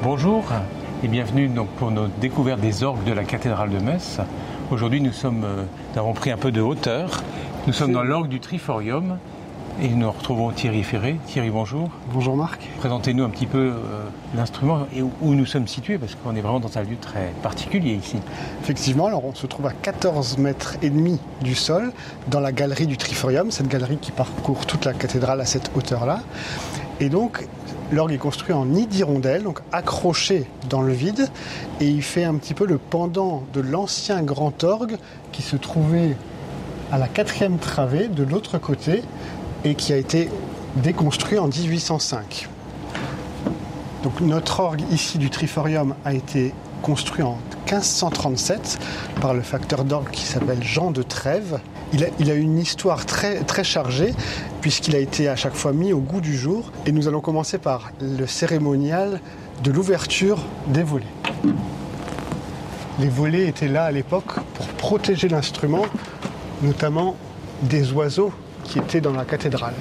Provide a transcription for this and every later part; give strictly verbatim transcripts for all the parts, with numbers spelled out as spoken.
Bonjour et bienvenue donc pour notre découverte des orgues de la cathédrale de Metz. Aujourd'hui nous, sommes, euh, nous avons pris un peu de hauteur. Nous sommes dans l'orgue du Triforium et nous retrouvons Thierry Ferré. Thierry, bonjour. Bonjour Marc. Présentez-nous un petit peu euh, l'instrument et où, où nous sommes situés parce qu'on est vraiment dans un lieu très particulier ici. Effectivement, alors on se trouve à quatorze mètres et demi du sol dans la galerie du Triforium, cette galerie qui parcourt toute la cathédrale à cette hauteur-là. Et donc l'orgue est construit en nid d'hirondelle, donc accroché dans le vide, et il fait un petit peu le pendant de l'ancien grand orgue qui se trouvait à la quatrième travée de l'autre côté et qui a été déconstruit en dix-huit cent cinq. Donc notre orgue ici du Triforium a été construit en quinze cent trente-sept par le facteur d'orgue qui s'appelle Jean de Trèves. Il a, il a une histoire très, très chargée puisqu'il a été à chaque fois mis au goût du jour. Et nous allons commencer par le cérémonial de l'ouverture des volets. Les volets étaient là à l'époque pour protéger l'instrument, notamment des oiseaux qui étaient dans la cathédrale.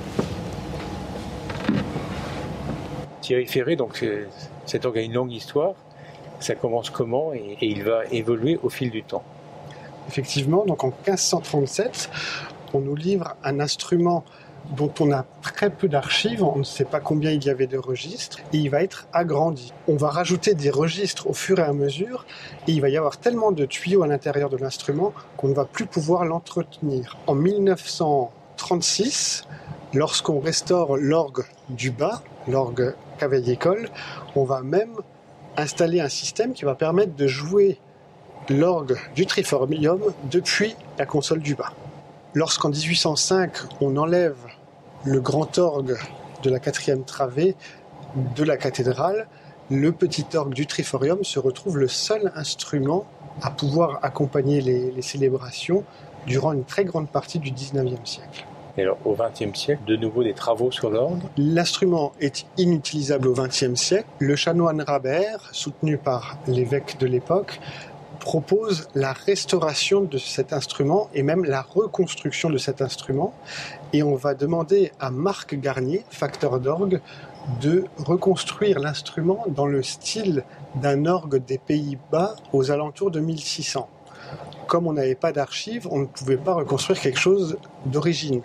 Thierry Ferré, donc cet orgue a une longue histoire. Ça commence comment et, et il va évoluer au fil du temps. Effectivement, donc en quinze cent trente-sept, on nous livre un instrument dont on a très peu d'archives, on ne sait pas combien il y avait de registres, et il va être agrandi. On va rajouter des registres au fur et à mesure, et il va y avoir tellement de tuyaux à l'intérieur de l'instrument qu'on ne va plus pouvoir l'entretenir. En mille neuf cent trente-six, lorsqu'on restaure l'orgue du bas, l'orgue Cavaillé-Coll, on va même installer un système qui va permettre de jouer l'orgue du Triforium depuis la console du bas. Lorsqu'en dix-huit cent cinq, on enlève le grand orgue de la quatrième travée de la cathédrale, le petit orgue du Triforium se retrouve le seul instrument à pouvoir accompagner les, les célébrations durant une très grande partie du dix-neuvième siècle. Et alors, au vingtième siècle, de nouveau des travaux sur l'orgue. L'instrument est inutilisable au vingtième siècle. Le chanoine Rabert, soutenu par l'évêque de l'époque, propose la restauration de cet instrument et même la reconstruction de cet instrument. Et on va demander à Marc Garnier, facteur d'orgue, de reconstruire l'instrument dans le style d'un orgue des Pays-Bas aux alentours de mille six cents. Comme on n'avait pas d'archives, on ne pouvait pas reconstruire quelque chose d'origine.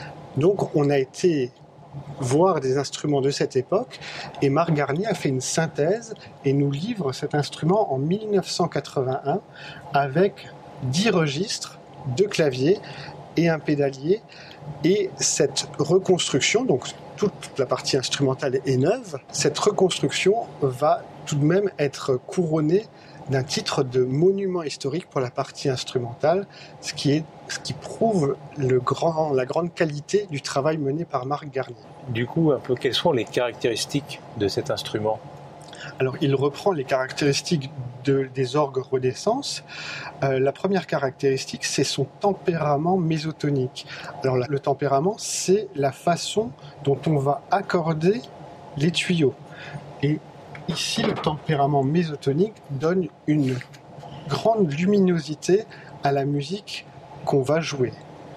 Donc on a été voir des instruments de cette époque et Marc Garnier a fait une synthèse et nous livre cet instrument en mille neuf cent quatre-vingt-un avec dix registres, deux claviers et un pédalier. Et cette reconstruction, donc toute la partie instrumentale est neuve, cette reconstruction va tout de même être couronnée d'un titre de monument historique pour la partie instrumentale, ce qui, est, ce qui prouve le grand, la grande qualité du travail mené par Marc Garnier. Du coup, un peu, quelles sont les caractéristiques de cet instrument ? Alors, il reprend les caractéristiques de, des orgues Renaissance. Euh, la première caractéristique, c'est son tempérament mésotonique. Alors, le tempérament, c'est la façon dont on va accorder les tuyaux. Et ici, le tempérament mésotonique donne une grande luminosité à la musique qu'on va jouer,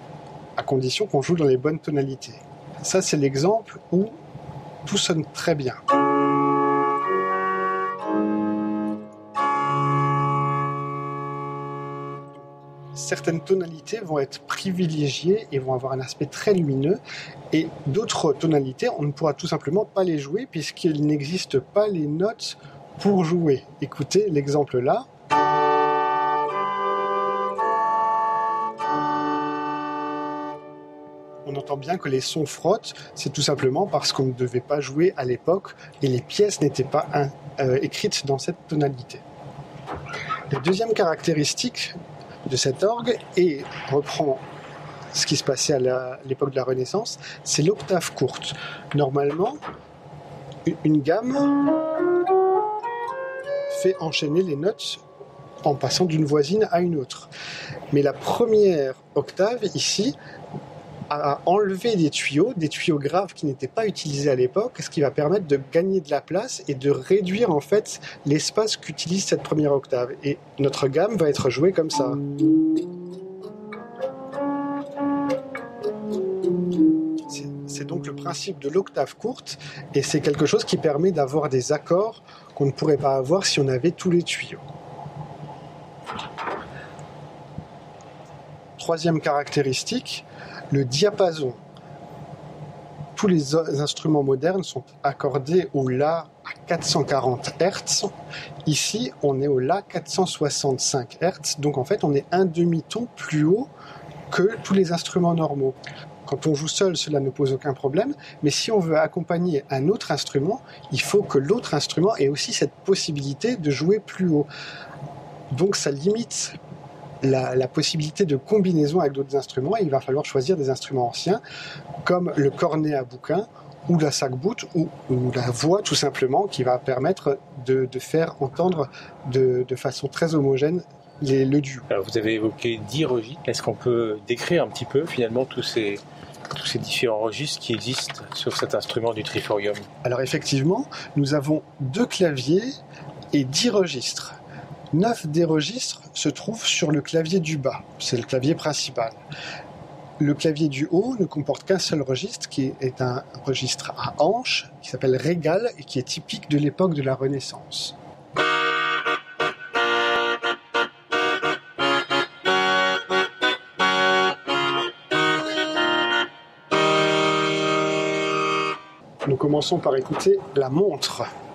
à condition qu'on joue dans les bonnes tonalités. Ça, c'est l'exemple où tout sonne très bien. Certaines tonalités vont être privilégiées et vont avoir un aspect très lumineux, et d'autres tonalités, on ne pourra tout simplement pas les jouer puisqu'il n'existe pas les notes pour jouer. Écoutez l'exemple là. On entend bien que les sons frottent, c'est tout simplement parce qu'on ne devait pas jouer à l'époque et les pièces n'étaient pas un, euh, écrites dans cette tonalité. La deuxième caractéristique de cet orgue, et reprend ce qui se passait à la, l'époque de la Renaissance, c'est l'octave courte. Normalement, une gamme fait enchaîner les notes en passant d'une voisine à une autre. Mais la première octave, ici, a enlevé des tuyaux, des tuyaux graves qui n'étaient pas utilisés à l'époque, ce qui va permettre de gagner de la place et de réduire en fait l'espace qu'utilise cette première octave. Et notre gamme va être jouée comme ça. C'est, c'est donc le principe principe de l'octave courte et c'est quelque chose qui permet d'avoir des accords qu'on ne pourrait pas avoir si on avait tous les tuyaux. Troisième caractéristique, le diapason. Tous les instruments modernes sont accordés au La à quatre cent quarante hertz. Ici, on est au La quatre cent soixante-cinq hertz. Donc en fait, on est un demi-ton plus haut que tous les instruments normaux. Quand on joue seul, cela ne pose aucun problème. Mais si on veut accompagner un autre instrument, il faut que l'autre instrument ait aussi cette possibilité de jouer plus haut. Donc ça limite La, la possibilité de combinaison avec d'autres instruments et il va falloir choisir des instruments anciens comme le cornet à bouquin ou la sac-boute ou, ou la voix tout simplement qui va permettre de, de faire entendre de, de façon très homogène les, le duo. Alors vous avez évoqué dix registres. Est-ce qu'on peut décrire un petit peu finalement tous ces, tous ces différents registres qui existent sur cet instrument du triforium? Alors effectivement, nous avons deux claviers et dix registres. Neuf des registres se trouvent sur le clavier du bas, c'est le clavier principal. Le clavier du haut ne comporte qu'un seul registre, qui est un registre à hanches, qui s'appelle Régal et qui est typique de l'époque de la Renaissance. Nous commençons par écouter la montre.